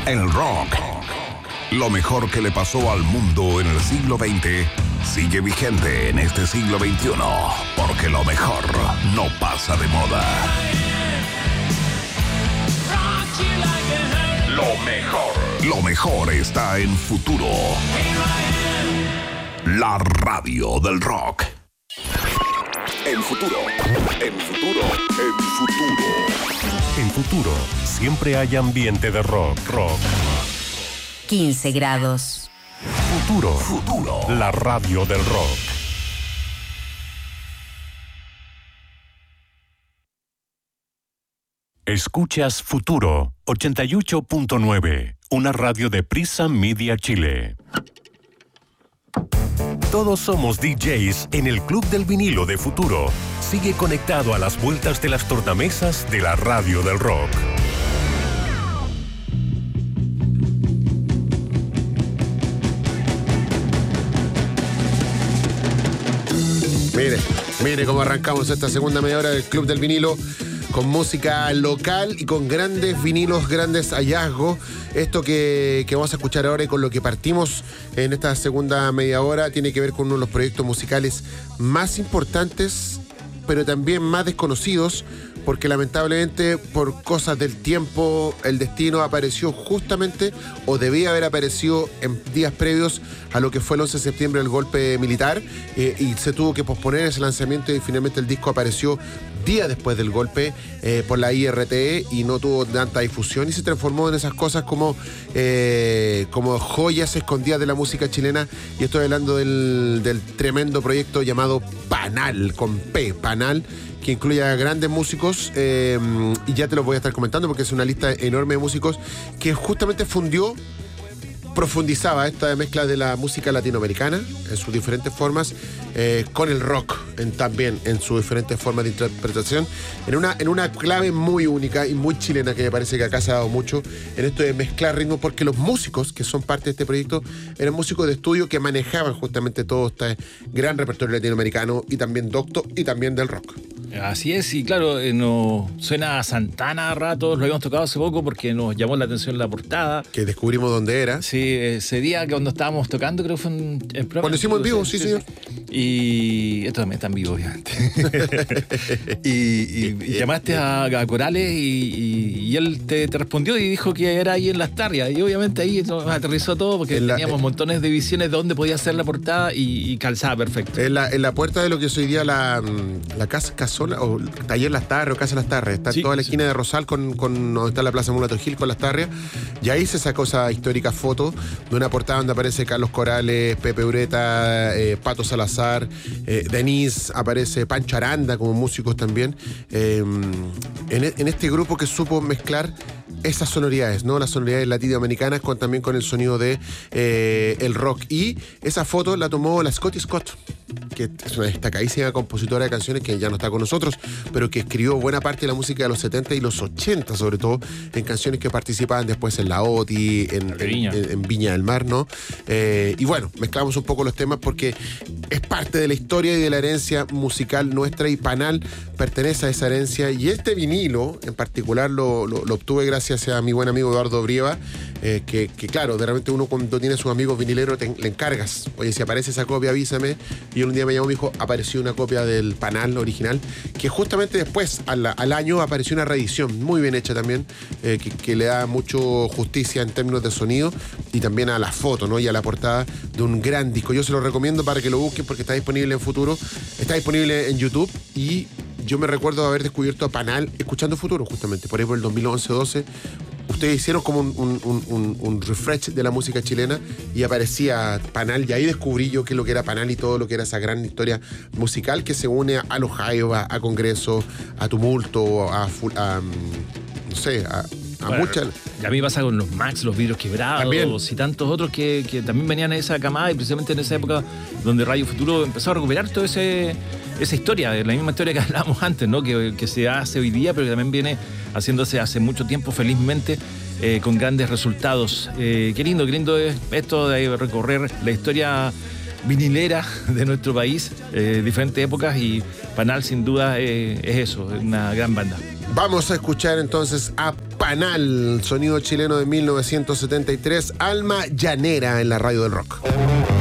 El rock, lo mejor que le pasó al mundo en el siglo XX, sigue vigente en este siglo XXI, porque lo mejor no pasa de moda. Lo mejor está en Futuro. La radio del rock. En Futuro. En Futuro, siempre hay ambiente de rock. 15 grados. Futuro. La radio del rock. Escuchas Futuro 88.9, una radio de Prisa Media Chile. Todos somos DJs en el Club del Vinilo de Futuro. Sigue conectado a las vueltas de las tornamesas de la radio del rock. Mire cómo arrancamos esta segunda media hora del Club del Vinilo, con música local y con grandes vinilos, grandes hallazgos. Esto que vamos a escuchar ahora y con lo que partimos en esta segunda media hora tiene que ver con uno de los proyectos musicales más importantes, pero también más desconocidos, porque lamentablemente por cosas del tiempo el destino apareció justamente, o debía haber aparecido en días previos a lo que fue el 11 de septiembre, el golpe militar, y se tuvo que posponer ese lanzamiento, y finalmente el disco apareció días después del golpe por la IRTE y no tuvo tanta difusión y se transformó en esas cosas como joyas escondidas de la música chilena. Y estoy hablando del tremendo proyecto llamado Panal, con P, Panal, que incluye a grandes músicos, y ya te los voy a estar comentando porque es una lista enorme de músicos que justamente profundizaba esta mezcla de la música latinoamericana en sus diferentes formas, con el rock también en sus diferentes formas de interpretación, en una clave muy única y muy chilena, que me parece que acá se ha dado mucho en esto de mezclar ritmos, porque los músicos que son parte de este proyecto eran músicos de estudio que manejaban justamente todo este gran repertorio latinoamericano y también docto y también del rock. Así es, y claro, nos suena a Santana a ratos, lo habíamos tocado hace poco porque nos llamó la atención la portada. Que descubrimos dónde era. Sí, ese día que cuando estábamos tocando, creo que fue en programa. Cuando hicimos en vivo, sí, señor. Y esto también está en vivo, obviamente. y llamaste a Corales y él te respondió y dijo que era ahí en Las Tarrias. Y obviamente ahí aterrizó todo porque teníamos montones de visiones de dónde podía ser la portada y calzaba perfecto. En la puerta de lo que es hoy día la Casola, o Taller Las Tarrias, o Casa Las Tarrias. Está en toda la esquina de Rosal con donde está la Plaza Mulato Gil con Las Tarrias. Y ahí se sacó esa histórica foto de una portada donde aparece Carlos Corales, Pepe Ureta, Pato Salazar, Denise, aparece Pancho Aranda como músicos también, en este grupo que supo mezclar esas sonoridades, ¿no? Las sonoridades latinoamericanas también con el sonido de el rock. Y esa foto la tomó la Scotty Scott, que es una destacadísima compositora de canciones que ya no está con nosotros, pero que escribió buena parte de la música de los 70 y los 80, sobre todo en canciones que participaban después en la OTI, en Viña del Mar, ¿no? Y bueno, mezclamos un poco los temas porque es parte de la historia y de la herencia musical nuestra, y Panal pertenece a esa herencia. Y este vinilo en particular lo obtuve gracias a mi buen amigo Eduardo Brieva, que claro, de repente uno cuando tiene a sus amigos vinileros le encargas, oye, si aparece esa copia avísame, y él un día me llamó y me dijo, apareció una copia del Panal original, que justamente después al año apareció una reedición muy bien hecha también, que le da mucho justicia en términos de sonido y también a la foto, ¿no? Y a la portada de un gran disco. Yo se lo recomiendo para que lo busquen porque está disponible en Futuro, está disponible en YouTube, y yo me recuerdo haber descubierto a Panal escuchando Futuro justamente, por ahí por el 2011-12. Ustedes hicieron como un refresh de la música chilena y aparecía Panal, y ahí descubrí yo qué es lo que era Panal y todo lo que era esa gran historia musical que se une a los Jaiba, a Congreso, a Tumulto, no sé, a muchas. Y a mí pasa con los Max, los Vidrios Quebrados también, y tantos otros que también venían en esa camada, y precisamente en esa época donde Radio Futuro empezó a recuperar toda esa historia, la misma historia que hablábamos antes, ¿no? Que se hace hoy día, pero que también viene haciéndose hace mucho tiempo, felizmente, con grandes resultados. Qué lindo es esto de recorrer la historia vinilera de nuestro país, diferentes épocas, y Panal sin duda es eso, es una gran banda. Vamos a escuchar entonces a Panal, sonido chileno de 1973, Alma Llanera en la radio del rock.